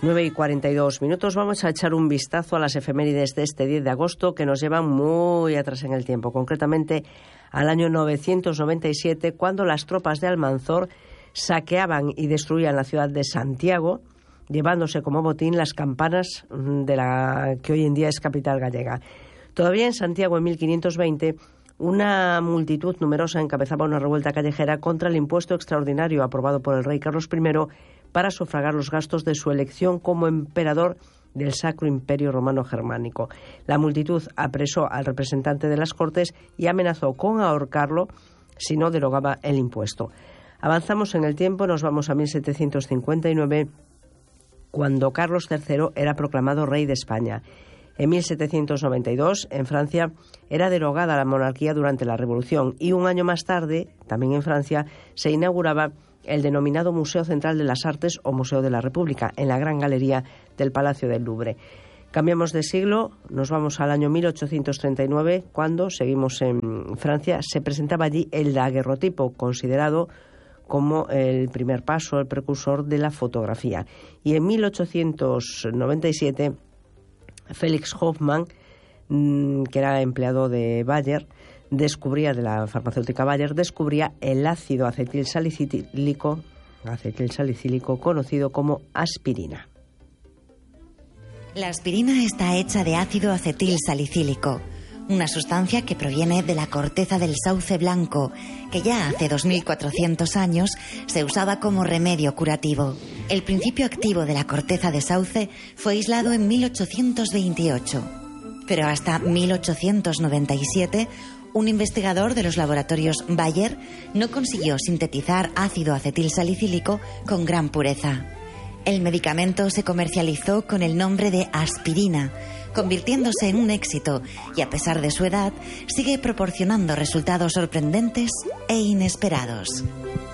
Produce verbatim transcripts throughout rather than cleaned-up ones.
nueve y cuarenta y dos minutos. Vamos a echar un vistazo a las efemérides de este diez de agosto que nos llevan muy atrás en el tiempo, concretamente al año novecientos noventa y siete, cuando las tropas de Almanzor saqueaban y destruían la ciudad de Santiago, llevándose como botín las campanas de la que hoy en día es capital gallega. Todavía en Santiago, en mil quinientos veinte, una multitud numerosa encabezaba una revuelta callejera contra el impuesto extraordinario aprobado por el rey Carlos primero para sufragar los gastos de su elección como emperador del Sacro Imperio Romano Germánico. La multitud apresó al representante de las Cortes y amenazó con ahorcarlo si no derogaba el impuesto. Avanzamos en el tiempo, nos vamos a mil setecientos cincuenta y nueve, cuando Carlos tercero era proclamado rey de España. En mil setecientos noventa y dos, en Francia, era derogada la monarquía durante la Revolución y un año más tarde, también en Francia, se inauguraba el denominado Museo Central de las Artes o Museo de la República, en la Gran Galería del Palacio del Louvre. Cambiamos de siglo, nos vamos al año mil ochocientos treinta y nueve, cuando, seguimos en Francia, se presentaba allí el daguerrotipo, considerado como el primer paso, el precursor de la fotografía. Y en mil ochocientos noventa y siete, Felix Hoffmann, que era empleado de Bayer, descubría, de la farmacéutica Bayer, descubría el ácido acetilsalicílico, acetilsalicílico conocido como aspirina. La aspirina está hecha de ácido acetilsalicílico, una sustancia que proviene de la corteza del sauce blanco, que ya hace dos mil cuatrocientos años se usaba como remedio curativo. El principio activo de la corteza de sauce fue aislado en mil ochocientos veintiocho, pero hasta mil ochocientos noventa y siete un investigador de los laboratorios Bayer no consiguió sintetizar ácido acetilsalicílico con gran pureza. El medicamento se comercializó con el nombre de aspirina, convirtiéndose en un éxito y, a pesar de su edad, sigue proporcionando resultados sorprendentes e inesperados.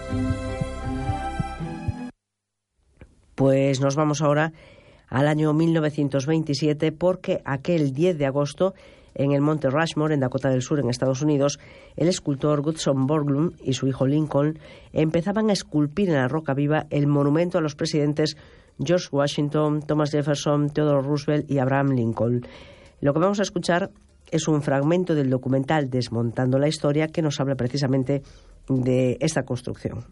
Pues nos vamos ahora al año mil novecientos veintisiete, porque aquel diez de agosto, en el monte Rushmore, en Dakota del Sur, en Estados Unidos, el escultor Gutzon Borglum y su hijo Lincoln empezaban a esculpir en la roca viva el monumento a los presidentes George Washington, Thomas Jefferson, Theodore Roosevelt y Abraham Lincoln. Lo que vamos a escuchar es un fragmento del documental Desmontando la Historia, que nos habla precisamente de esta construcción.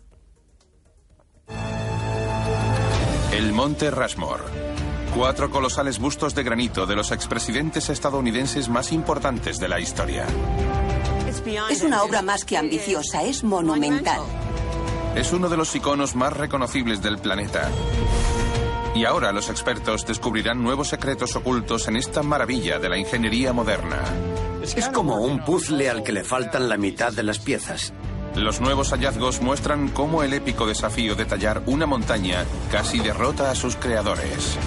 El monte Rushmore. Cuatro colosales bustos de granito de los expresidentes estadounidenses más importantes de la historia. Es una obra más que ambiciosa, es monumental. Es uno de los iconos más reconocibles del planeta. Y ahora los expertos descubrirán nuevos secretos ocultos en esta maravilla de la ingeniería moderna. Es como un puzzle al que le faltan la mitad de las piezas. Los nuevos hallazgos muestran cómo el épico desafío de tallar una montaña casi derrota a sus creadores.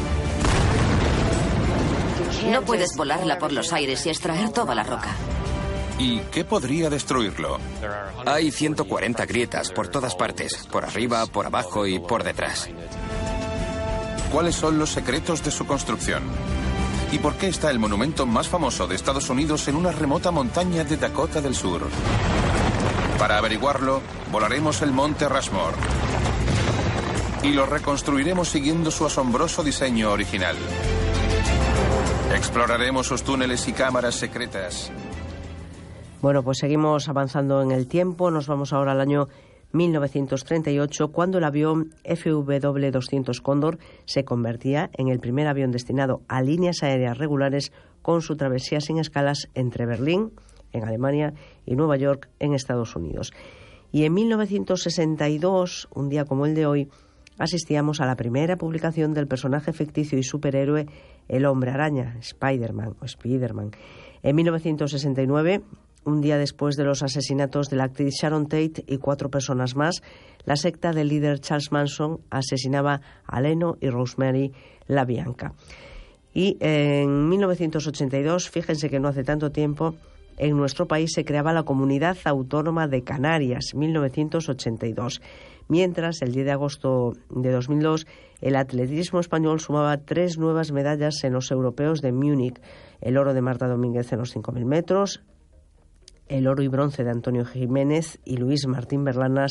No puedes volarla por los aires y extraer toda la roca. ¿Y qué podría destruirlo? Hay ciento cuarenta grietas por todas partes, por arriba, por abajo y por detrás. ¿Cuáles son los secretos de su construcción? ¿Y por qué está el monumento más famoso de Estados Unidos en una remota montaña de Dakota del Sur? Para averiguarlo, volaremos el monte Rushmore y lo reconstruiremos siguiendo su asombroso diseño original. Exploraremos sus túneles y cámaras secretas. Bueno, pues seguimos avanzando en el tiempo. Nos vamos ahora al año mil novecientos treinta y ocho, cuando el avión F W doscientos Cóndor se convertía en el primer avión destinado a líneas aéreas regulares con su travesía sin escalas entre Berlín, en Alemania, y Nueva York, en Estados Unidos. Y en mil novecientos sesenta y dos, un día como el de hoy, asistíamos a la primera publicación del personaje ficticio y superhéroe El Hombre Araña, Spider-Man o Spider-Man. En mil novecientos sesenta y nueve, un día después de los asesinatos de la actriz Sharon Tate y cuatro personas más, la secta del líder Charles Manson asesinaba a Leno y Rosemary LaBianca. Y en mil novecientos ochenta y dos, fíjense que no hace tanto tiempo, en nuestro país se creaba la Comunidad Autónoma de Canarias, mil novecientos ochenta y dos. Mientras, el diez de agosto de dos mil dos, el atletismo español sumaba tres nuevas medallas en los europeos de Múnich. El oro de Marta Domínguez en los cinco mil metros, el oro y bronce de Antonio Jiménez y Luis Martín Berlanas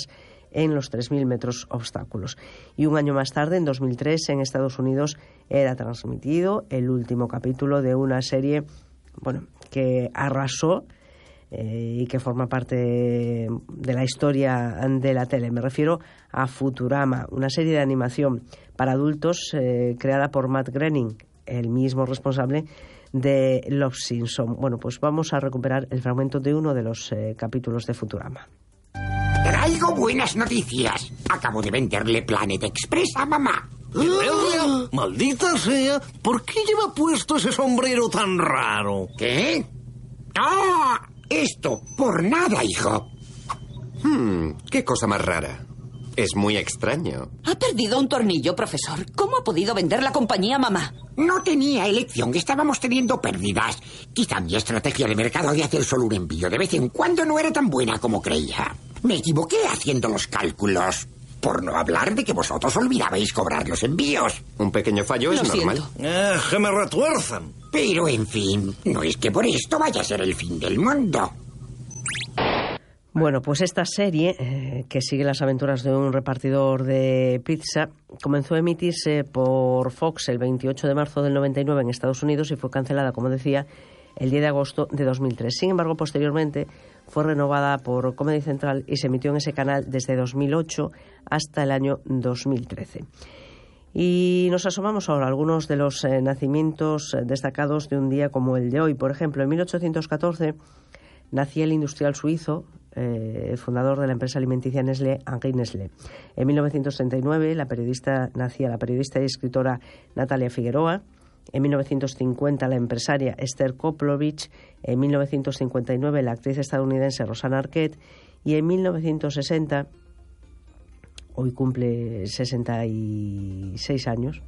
en los tres mil metros obstáculos. Y un año más tarde, en dos mil tres, en Estados Unidos, era transmitido el último capítulo de una serie, bueno, que arrasó eh, y que forma parte de la historia de la tele. Me refiero a Futurama, una serie de animación para adultos eh, creada por Matt Groening, el mismo responsable de Los Simpson. Bueno, pues vamos a recuperar el fragmento de uno de los eh, capítulos de Futurama. Traigo buenas noticias. Acabo de venderle Planet Express a mamá. ¡Ah! ¡Maldita sea! ¿Por qué lleva puesto ese sombrero tan raro? ¿Qué? ¡Ah! Esto, por nada, hijo. Hmm, qué cosa más rara. Es muy extraño. Ha perdido un tornillo, profesor. ¿Cómo ha podido vender la compañía a mamá? No tenía elección, estábamos teniendo pérdidas. Quizá mi estrategia de mercado de hacer solo un envío de vez en cuando no era tan buena como creía. Me equivoqué haciendo los cálculos. Por no hablar de que vosotros olvidabais cobrar los envíos. Un pequeño fallo es normal. Eh, que me retuerzan. Pero, en fin, no es que por esto vaya a ser el fin del mundo. Bueno, pues esta serie, eh, que sigue las aventuras de un repartidor de pizza, comenzó a emitirse por Fox el veintiocho de marzo del noventa y nueve en Estados Unidos y fue cancelada, como decía, el diez de agosto de dos mil tres. Sin embargo, posteriormente fue renovada por Comedy Central y se emitió en ese canal desde dos mil ocho hasta el año dos mil trece. Y nos asomamos ahora a algunos de los eh, nacimientos destacados de un día como el de hoy. Por ejemplo, en mil ochocientos catorce nacía el industrial suizo, eh, fundador de la empresa alimenticia Nestlé, Henri Nestlé. En mil novecientos treinta y nueve la periodista, nacía la periodista y escritora Natalia Figueroa. En mil novecientos cincuenta la empresaria Esther Koplovich. En mil novecientos cincuenta y nueve la actriz estadounidense Rosanna Arquette. Y en mil novecientos sesenta, hoy cumple sesenta y seis años,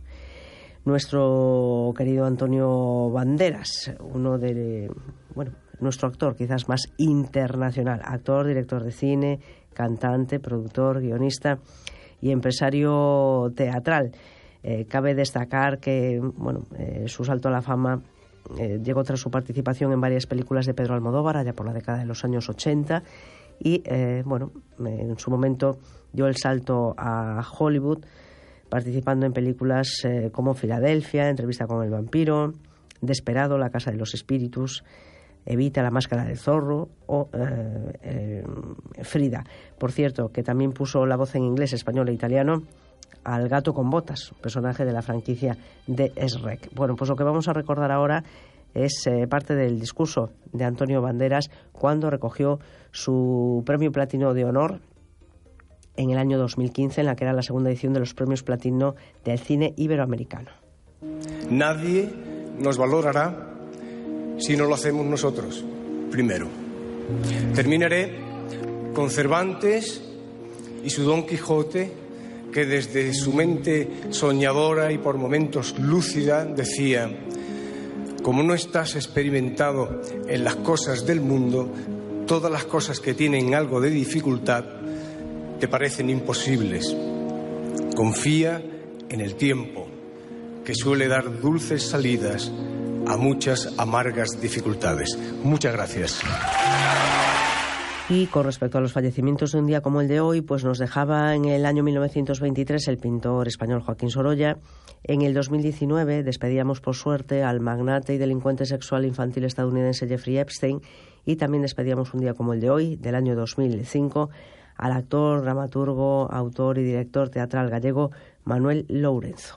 nuestro querido Antonio Banderas, uno de, bueno, nuestro actor quizás más internacional, actor, director de cine, cantante, productor, guionista y empresario teatral. Eh, cabe destacar que, bueno, eh, su salto a la fama eh, llegó tras su participación en varias películas de Pedro Almodóvar, allá por la década de los años ochenta, y, eh, bueno, en su momento dio el salto a Hollywood, participando en películas eh, como Filadelfia, Entrevista con el vampiro, Desperado, La casa de los espíritus, Evita, La máscara del zorro o eh, eh, Frida. Por cierto, que también puso la voz en inglés, español e italiano al gato con botas, personaje de la franquicia de Shrek. Bueno, pues lo que vamos a recordar ahora es eh, parte del discurso de Antonio Banderas cuando recogió su premio platino de honor en el año dos mil quince, en la que era la segunda edición de los premios platino del cine iberoamericano. Nadie nos valorará si no lo hacemos nosotros, primero. Terminaré con Cervantes y su Don Quijote, que desde su mente soñadora y por momentos lúcida decía: como no estás experimentado en las cosas del mundo, todas las cosas que tienen algo de dificultad te parecen imposibles. Confía en el tiempo, que suele dar dulces salidas a muchas amargas dificultades. Muchas gracias. Y con respecto a los fallecimientos de un día como el de hoy, pues nos dejaba en el año mil novecientos veintitrés el pintor español Joaquín Sorolla. En el dos mil diecinueve despedíamos por suerte al magnate y delincuente sexual infantil estadounidense Jeffrey Epstein, y también despedíamos un día como el de hoy, del año dos mil cinco, al actor, dramaturgo, autor y director teatral gallego Manuel Lourenço.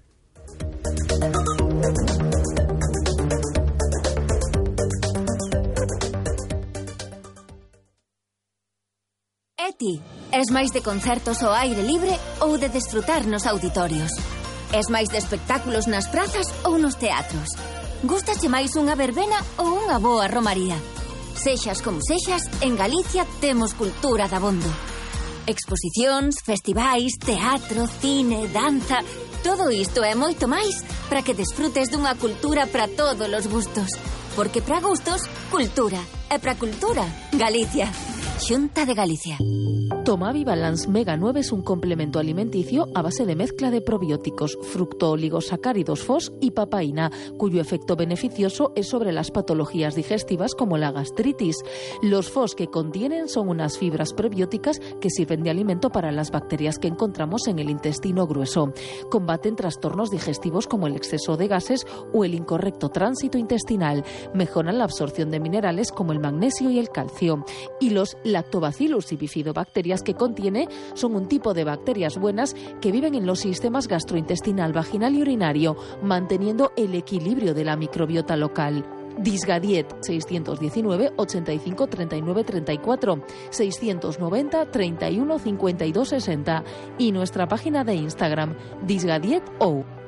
Eti, es máis de concertos ao aire libre ou de desfrutar nos auditorios? Es máis de espectáculos nas prazas ou nos teatros? Gústache máis unha verbena ou unha boa romaría? Sexas como sexas, en Galicia temos cultura dabondo. Exposicións, festivais, teatro, cine, danza... Todo isto e moito máis para que desfrutes dunha cultura para todos os gustos. Porque para gustos, cultura. E para cultura, Galicia. Xunta de Galicia. Tomavi Balance Mega nueve es un complemento alimenticio a base de mezcla de probióticos, fructooligosacáridos F O S y papaína, cuyo efecto beneficioso es sobre las patologías digestivas como la gastritis. Los F O S que contienen son unas fibras prebióticas que sirven de alimento para las bacterias que encontramos en el intestino grueso. Combaten trastornos digestivos como el exceso de gases o el incorrecto tránsito intestinal. Mejoran la absorción de minerales como el magnesio y el calcio. Y los lactobacillus y bifidobacterias que contiene son un tipo de bacterias buenas que viven en los sistemas gastrointestinal, vaginal y urinario, manteniendo el equilibrio de la microbiota local. Disgadiet seiscientos diecinueve, ochenta y cinco, treinta y nueve, treinta y cuatro, seiscientos noventa, treinta y uno, cincuenta y dos, sesenta y nuestra página de Instagram, Disgadiet O.